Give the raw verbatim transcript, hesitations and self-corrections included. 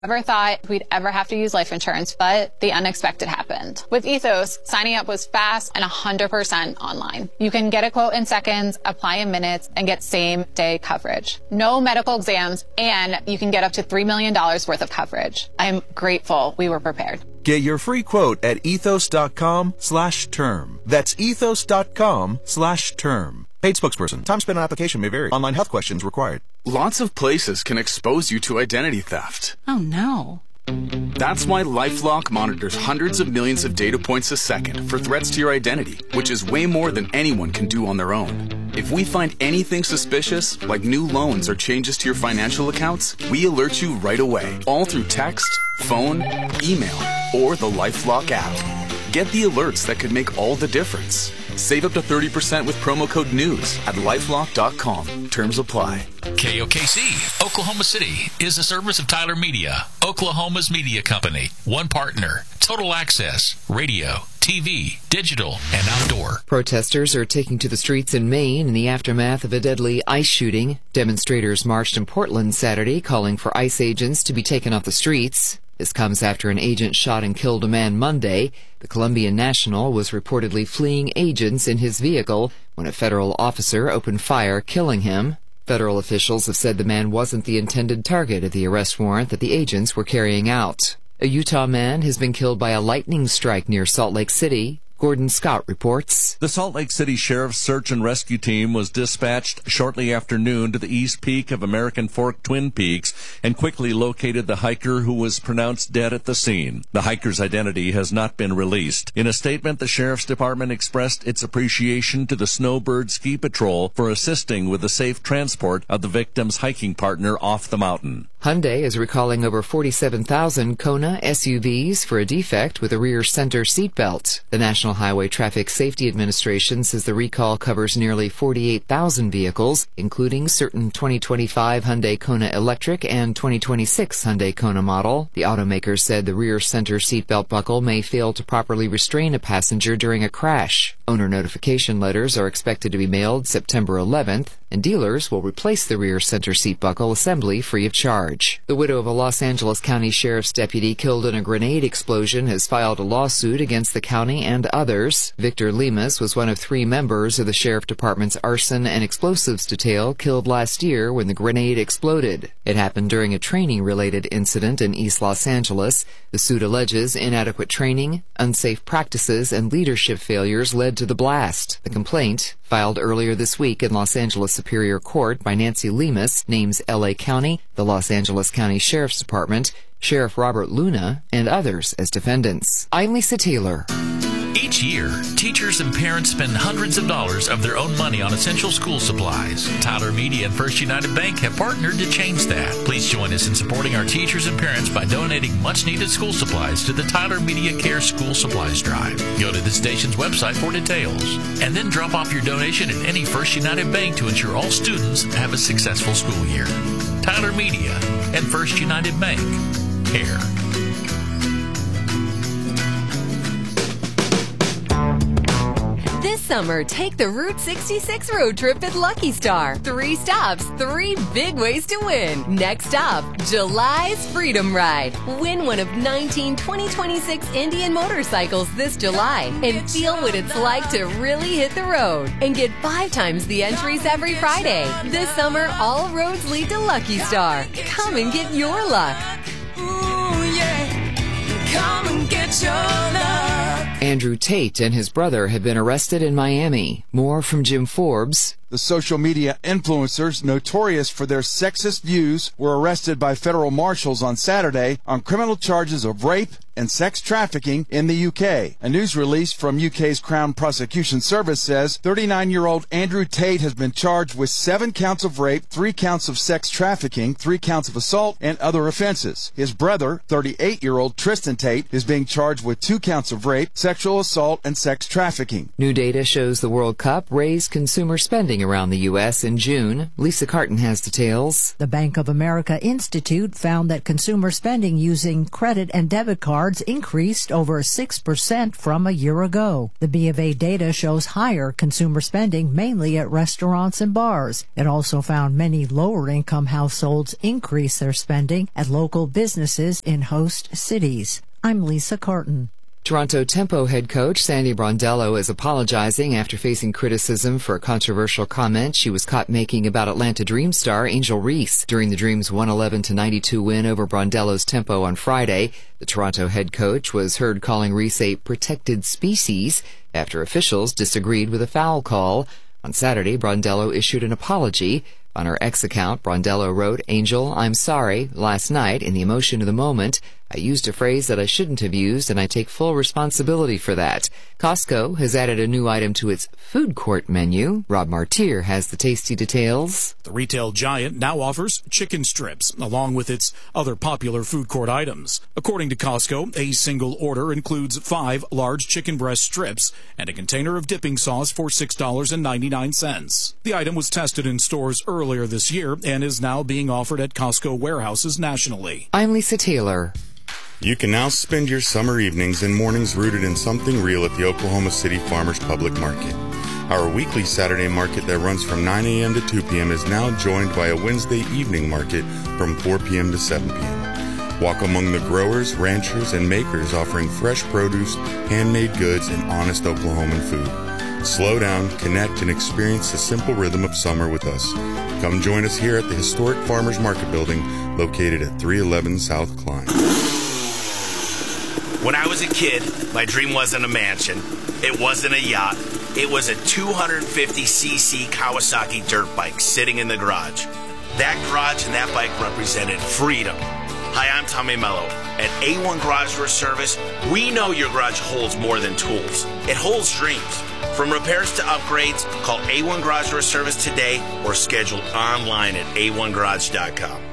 Never thought we'd ever have to use life insurance, but the unexpected happened. With Ethos, signing up was fast and one hundred percent online. You can get a quote in seconds, apply in minutes, and get same-day coverage. No medical exams, and you can get up to three million dollars worth of coverage. I'm grateful we were prepared. Get your free quote at ethos.com slash term. That's ethos.com slash term. Paid spokesperson. Time spent on application may vary. Online health questions required. Lots of places can expose you to identity theft. Oh, no. That's why LifeLock monitors hundreds of millions of data points a second for threats to your identity, which is way more than anyone can do on their own. If we find anything suspicious, like new loans or changes to your financial accounts, we alert you right away, all through text, phone, email, or the LifeLock app. Get the alerts that could make all the difference. Save up to thirty percent with promo code NEWS at lifelock dot com. Terms apply. K O K C, Oklahoma City, is a service of Tyler Media, Oklahoma's media company. One partner, total access, radio, T V, digital, and outdoor. Protesters are taking to the streets in Maine in the aftermath of a deadly ICE shooting. Demonstrators marched in Portland Saturday, calling for ICE agents to be taken off the streets. This comes after an agent shot and killed a man Monday. The Colombian national was reportedly fleeing agents in his vehicle when a federal officer opened fire, killing him. Federal officials have said the man wasn't the intended target of the arrest warrant that the agents were carrying out. A Utah man has been killed by a lightning strike near Salt Lake City. Gordon Scott reports. The Salt Lake City Sheriff's Search and Rescue Team was dispatched shortly after noon to the east peak of American Fork Twin Peaks and quickly located the hiker who was pronounced dead at the scene. The hiker's identity has not been released. In a statement, the Sheriff's Department expressed its appreciation to the Snowbird Ski Patrol for assisting with the safe transport of the victim's hiking partner off the mountain. Hyundai is recalling over forty-seven thousand Kona S U Vs for a defect with a rear center seatbelt. The National Highway Traffic Safety Administration says the recall covers nearly forty-eight thousand vehicles, including certain twenty twenty-five Hyundai Kona Electric and twenty twenty-six Hyundai Kona model. The automaker said the rear center seatbelt buckle may fail to properly restrain a passenger during a crash. Owner notification letters are expected to be mailed September eleventh, and dealers will replace the rear center seat buckle assembly free of charge. The widow of a Los Angeles County Sheriff's deputy killed in a grenade explosion has filed a lawsuit against the county and others. Victor Lemus was one of three members of the Sheriff Department's arson and explosives detail killed last year when the grenade exploded. It happened during a training-related incident in East Los Angeles. The suit alleges inadequate training, unsafe practices, and leadership failures led to the blast. The complaint, filed earlier this week in Los Angeles Superior Court by Nancy Lemus, names L A County, the Los Angeles County Sheriff's Department, Sheriff Robert Luna, and others as defendants. I'm Lisa Taylor. Each year, teachers and parents spend hundreds of dollars of their own money on essential school supplies. Tyler Media and First United Bank have partnered to change that. Please join us in supporting our teachers and parents by donating much-needed school supplies to the Tyler Media Care School Supplies Drive. Go to the station's website for details, and then drop off your donation at any First United Bank to ensure all students have a successful school year. Tyler Media and First United Bank. Care. This summer, take the Route sixty-six road trip at Lucky Star. Three stops, three big ways to win. Next up, July's Freedom Ride. Win one of nineteen twenty twenty-six Indian motorcycles this July and feel what it's like to really hit the road. And get five times the entries every Friday. This summer, all roads lead to Lucky Star. Come and get your luck. Ooh, yeah. Come and get your luck. Andrew Tate and his brother have been arrested in Miami. More from Jim Forbes. The social media influencers, notorious for their sexist views, were arrested by federal marshals on Saturday on criminal charges of rape and sex trafficking in the U K. A news release from U K's Crown Prosecution Service says thirty-nine-year-old Andrew Tate has been charged with seven counts of rape, three counts of sex trafficking, three counts of assault, and other offenses. His brother, thirty-eight-year-old Tristan Tate, is being charged with two counts of rape, sexual assault, and sex trafficking. New data shows the World Cup raised consumer spending around the U S in June. Lisa Carton has details. The Bank of America Institute found that consumer spending using credit and debit cards cards increased over six percent from a year ago. The B of A data shows higher consumer spending mainly at restaurants and bars. It also found many lower-income households increase their spending at local businesses in host cities. I'm Lisa Carton. Toronto Tempo head coach Sandy Brondello is apologizing after facing criticism for a controversial comment she was caught making about Atlanta Dream star Angel Reese. During the Dream's one eleven to ninety-two win over Brondello's Tempo on Friday, the Toronto head coach was heard calling Reese a protected species after officials disagreed with a foul call. On Saturday, Brondello issued an apology. On her X account, Brondello wrote, "Angel, I'm sorry. Last night, in the emotion of the moment, I used a phrase that I shouldn't have used, and I take full responsibility for that." Costco has added a new item to its food court menu. Rob Martier has the tasty details. The retail giant now offers chicken strips, along with its other popular food court items. According to Costco, a single order includes five large chicken breast strips and a container of dipping sauce for six dollars and ninety-nine cents. The item was tested in stores earlier this year and is now being offered at Costco warehouses nationally. I'm Lisa Taylor. You can now spend your summer evenings and mornings rooted in something real at the Oklahoma City Farmers Public Market. Our weekly Saturday market that runs from nine a.m. to two p.m. is now joined by a Wednesday evening market from four p.m. to seven p.m. Walk among the growers, ranchers, and makers offering fresh produce, handmade goods, and honest Oklahoman food. Slow down, connect, and experience the simple rhythm of summer with us. Come join us here at the historic Farmers Market Building located at three eleven South Klein. When I was a kid, my dream wasn't a mansion. It wasn't a yacht. It was a two hundred fifty c c Kawasaki dirt bike sitting in the garage. That garage and that bike represented freedom. Hi, I'm Tommy Mello. At A one Garage Door Service, we know your garage holds more than tools. It holds dreams. From repairs to upgrades, call A one Garage Door Service today or schedule online at a one garage dot com.